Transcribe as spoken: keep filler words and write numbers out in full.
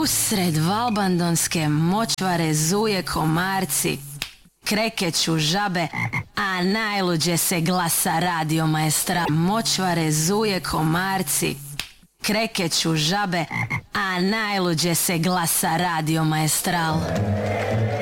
Usred valbandonske močvare zuje komarci, krekeću žabe, a najluđe se glasa Radio Maestral. Močvare zuje komarci, krekeću žabe, a najluđe se glasa Radio Maestral.